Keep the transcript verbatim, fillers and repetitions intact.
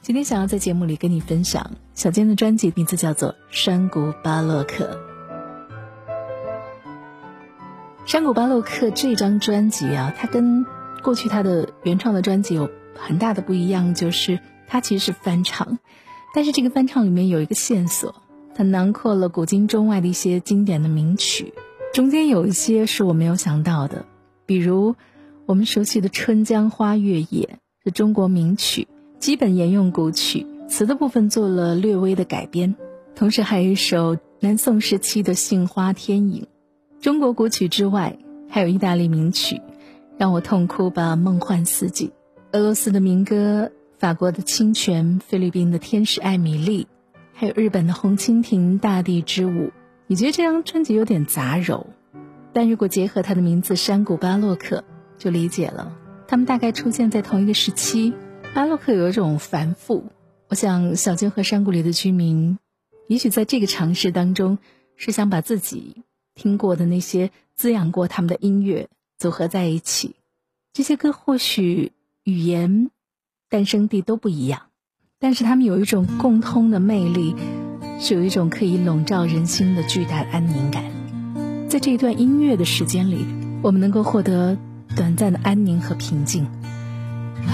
今天想要在节目里跟你分享小坚的专辑，名字叫做《山谷巴洛克》。山谷巴洛克这张专辑啊，它跟过去它的原创的专辑有很大的不一样，就是它其实是翻唱，但是这个翻唱里面有一个线索，它囊括了古今中外的一些经典的名曲，中间有一些是我没有想到的，比如我们熟悉的《春江花月夜》是中国名曲，基本沿用古曲，词的部分做了略微的改编，同时还有一首南宋时期的《杏花天影》。中国古曲之外，还有意大利名曲《让我痛哭吧梦幻四季》，俄罗斯的民歌，法国的清泉，菲律宾的天使艾米丽，还有日本的红蜻蜓大地之舞。你觉得这张专辑有点杂糅，但如果结合它的名字山谷巴洛克就理解了，他们大概出现在同一个时期。巴洛克有一种繁复，我想小坚和山谷里的居民也许在这个尝试当中是想把自己听过的那些滋养过他们的音乐组合在一起。这些歌或许语言诞生地都不一样，但是他们有一种共通的魅力，是有一种可以笼罩人心的巨大的安宁感。在这一段音乐的时间里，我们能够获得短暂的安宁和平静。